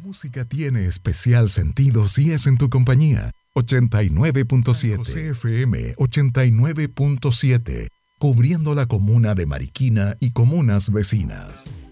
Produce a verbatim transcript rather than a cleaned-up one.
música tiene especial sentido si es en tu compañía. ochenta y nueve punto siete C F M ochenta y nueve punto siete, cubriendo la comuna de Mariquina y comunas vecinas.